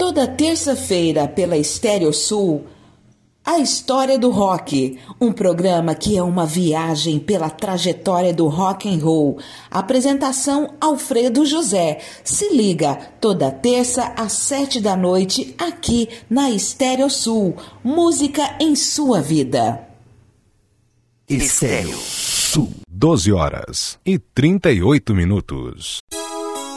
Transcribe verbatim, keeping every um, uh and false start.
Toda terça-feira pela Estéreo Sul, A História do Rock, um programa que é uma viagem pela trajetória do rock and roll. Apresentação Alfredo José. Se liga, toda terça às sete da noite, aqui na Estéreo Sul. Música em sua vida. Estéreo Sul. doze horas e trinta e oito minutos.